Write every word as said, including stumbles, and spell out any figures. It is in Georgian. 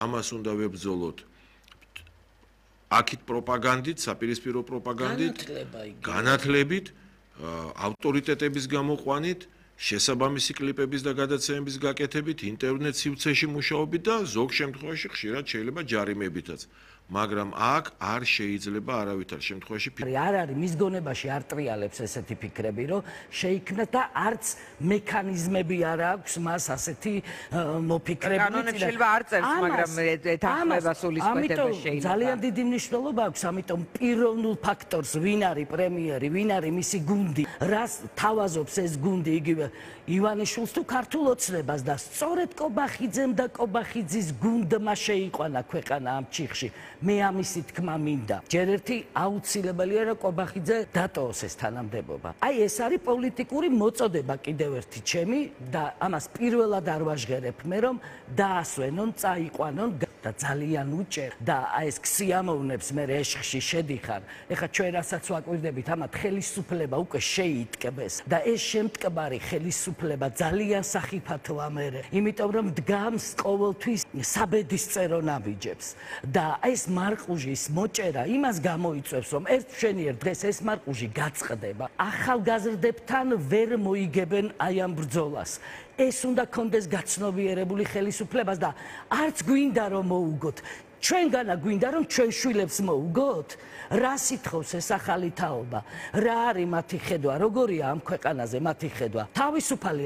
ამას უნდა ვებრძოლოთ აქით პროპაგანდით, საპირისპირო პროპაგანდით, განათლებით, ავტორიტეტების გამოყვანით, შესაბამისი კლიპების და გადაცემების გაკეთებით, ინტერნეტ სივრცეში მუშაობით და ზოგ შემთხვევაში ხშირად შეიძლება ჯარიმებითაც. მაგრამ აქ არ შეიძლება არავითარ შემთხვევაში არ არის მის გონებაში არ ტრიალებს ესეთი ფიქრები, რომ შეიქმნა და არც მექანიზმები არ აქვს მას ასეთი მოფიქრები. კანონებში შეიძლება არ წერს, მაგრამ ეთანხმება სულისკვეთება შეიძლება. ძალიან დიდი მნიშვნელობა აქვს, ამიტომ პიროვნულ ფაქტორს, ვინ არის პრემიერი, ვინ არის მისი გუნდი, რას თავაზობს ეს გუნდი, იგივე ივანიშვილს თუ ქართულ ოცნებას და სწორედ კობახიძემ და კობახიძის გუნდმა შეიყვანა ქვეყანა ამ ჩიხში. მე ამისი თქმა მინდა. ჯერ ერთი აუცილებელია რომ კობახიძე დატოვოს ეს თანამდებობა. აი ეს არის პოლიტიკური მოწოდება კიდევ ერთი ჩემი და ამას პირველად არ ვაჟღერებ მე რომ დაასვენონ, წაიყვანონ და ძალიან უჭერ და აი ეს ქსიამოვნებს მე ეშხში შედიხარ. ეხლა ჩვენ რასაც ვაკვირდებით, ამათ ხელისუფლება უკვე შეიტკბეს და ეს შემტკბარი ხელისუფლება ძალიან სახიფათოა მე. იმიტომ რომ დგამს ყოველთვის საბედისწერო ნაბიჯებს და ეს მარყუჟის მოჭერა იმას გამოიწვევს, რომ ერთ მშვენიერ დღეს ეს მარყუჟი გაწყდება. ახალგაზრდებთან ვერ მოიგებენ აი ამ ბრძოლას. ეს უნდა კონდეს გაცნობიერებული ხელისუფლებას და არც გვინდა რომ მოუგოთ. ჩვენგანა გვინდა რომ ჩვენ შვილებს მოუგოთ? რა სიტყავს ეს ახალი თაობა? რა არის მათი ხედვა? როგორია ამ ქვეყანაზე მათი ხედვა? თავისუფალი